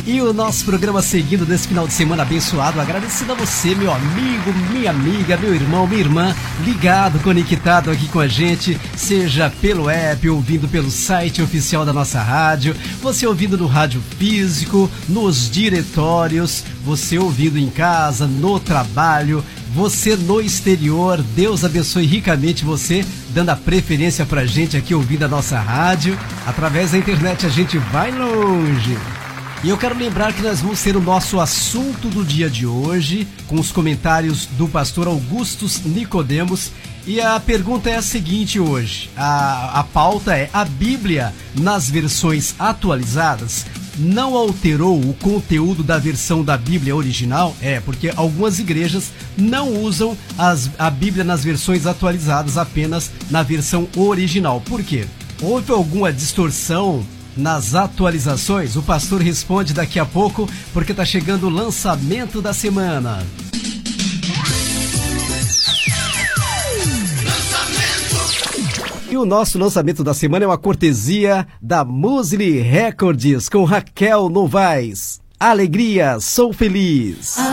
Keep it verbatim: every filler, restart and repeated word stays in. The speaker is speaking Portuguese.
E o nosso programa seguindo nesse final de semana abençoado, agradecendo a você, meu amigo, minha amiga, meu irmão, minha irmã, ligado, conectado aqui com a gente, seja pelo app, ouvindo pelo site oficial da nossa rádio, você ouvindo no rádio físico, nos diretórios, você ouvindo em casa, no trabalho, você no exterior. Deus abençoe ricamente você, dando a preferência pra gente aqui ouvindo a nossa rádio. Através da internet a gente vai longe. E eu quero lembrar que nós vamos ter o nosso assunto do dia de hoje, com os comentários do pastor Augustus Nicodemos. E a pergunta é a seguinte hoje, a, a pauta é: a Bíblia, nas versões atualizadas, não alterou o conteúdo da versão da Bíblia original? É, porque algumas igrejas não usam as, a Bíblia nas versões atualizadas, apenas na versão original. Por quê? Houve alguma distorção nas atualizações? O pastor responde daqui a pouco, porque está chegando o lançamento da semana. E o nosso lançamento da semana é uma cortesia da Musli Records com Raquel Novaes. Alegria, sou feliz.